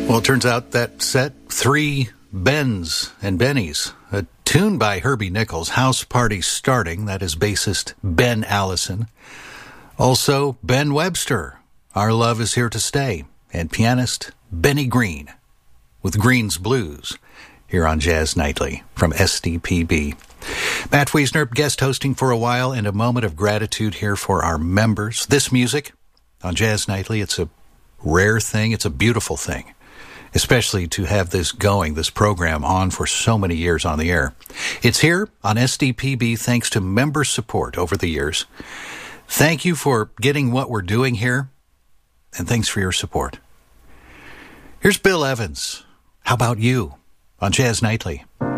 Well, it turns out that set, 3 Bens and Bennies, a tune by Herbie Nichols, House Party Starting, that is bassist Ben Allison. Also, Ben Webster, Our Love Is Here to Stay, and pianist Benny Green, with Green's Blues, here on Jazz Nightly from SDPB. Matt Wiesner, guest hosting for a while, and a moment of gratitude here for our members. This music on Jazz Nightly, it's a rare thing, it's a beautiful thing, especially to have this going, this program on for so many years on the air. It's here on SDPB thanks to member support over the years. Thank you for getting what we're doing here, and thanks for your support. Here's Bill Evans. How about you on Jazz Nightly?